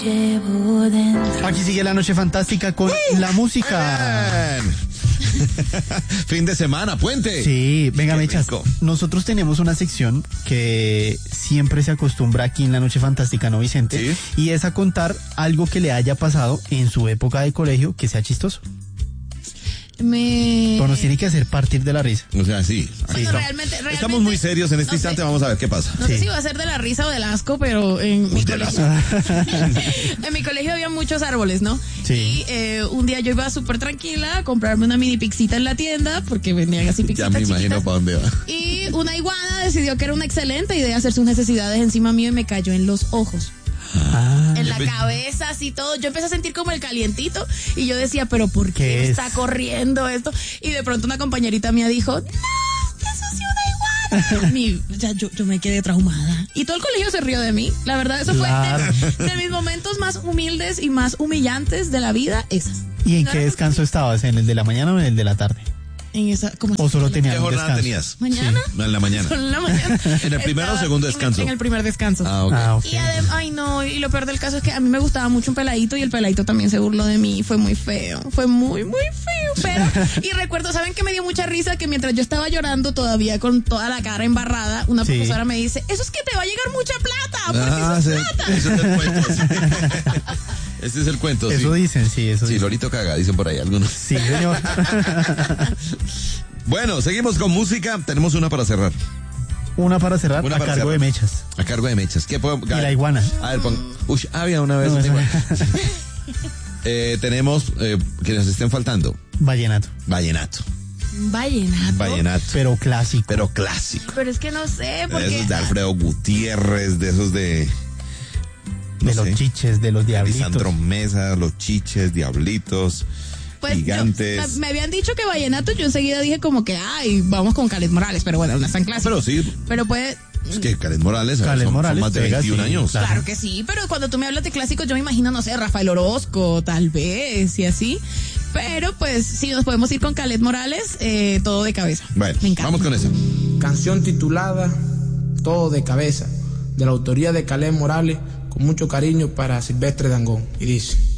Aquí sigue la noche fantástica con la música. Fin de semana, puente. Sí, venga, Mechas. Rico. Nosotros tenemos una sección que siempre se acostumbra aquí en la noche fantástica, ¿no, Vicente? Sí. Y es a contar algo que le haya pasado en su época de colegio que sea chistoso. Pero nos tiene que hacer partir de la risa. O sea, sí. Bueno, realmente Estamos muy serios en este instante, vamos a ver qué pasa. No sé si va a ser de la risa o del asco, pero en mi colegio en mi colegio había muchos árboles, ¿no? Sí. Y un día yo iba súper tranquila a comprarme una mini pixita en la tienda, porque vendían así pixitas Ya me imagino chiquitas. para dónde va. Y una iguana decidió que era una excelente idea hacer sus necesidades encima mío y me cayó en los ojos. En la cabeza, así todo. Yo empecé a sentir como el calientito y yo decía, pero ¿por qué está corriendo esto? Y de pronto una compañerita mía dijo, no, eso sí una iguana. Yo me quedé traumada. Y todo el colegio se rió de mí. La verdad, eso fue de mis momentos más humildes y más humillantes de la vida, esas. ¿Y en qué descanso estabas? ¿En el de la mañana o en el de la tarde? En esa, ¿cómo ¿O solo tenías ¿Qué un jornada descanso? tenías? ¿Mañana? Sí, en la mañana. Solo en la mañana. ¿En el primero o segundo descanso? En el primer descanso. Ah, ok. Ah, ok. Y además, ay no, y lo peor del caso es que a mí me gustaba mucho un peladito y el peladito también se burló de mí. Fue muy feo, fue muy, muy feo. Pero, y recuerdo, ¿saben qué me dio mucha risa? Que mientras yo estaba llorando todavía con toda la cara embarrada, una Sí. profesora me dice, eso es que te va a llegar mucha plata, porque eso es plata. Ese es el cuento. Sí. Este es el cuento, Eso sí. dicen, sí, eso Sí, dicen. Lorito caga, dicen por ahí algunos. Sí, señor. Bueno, seguimos con música. Tenemos una para cerrar. Una para cerrar Una a para cargo cerrar. de Mechas. A cargo de Mechas. ¿Qué puedo? Y la iguana. A ver, uy, había una vez. No, una eso- iguana. Tenemos que nos estén faltando. Vallenato. Vallenato. Vallenato. Vallenato. Pero clásico. Pero clásico. Pero es que no sé, De porque... esos de Alfredo Gutiérrez, de esos de. De los chiches, de los diablitos. Lisandro Mesa, los chiches, diablitos. Pues Gigantes. me habían dicho que vallenato, yo enseguida dije como que, ay, vamos con Khaled Morales, pero bueno, no es tan clásico. Pero sí, Pero puede... es que Khaled Morales, Khaled son Morales más de pega, 21 sí, años. claro. Claro que sí, pero cuando tú me hablas de clásicos, yo me imagino, no sé, Rafael Orozco, tal vez, y así. Pero pues, si nos podemos ir con Khaled Morales, todo de cabeza. Bueno, Me encanta. vamos con esa. Canción titulada Todo de Cabeza, de la autoría de Khaled Morales, con mucho cariño para Silvestre Dangond. Y dice...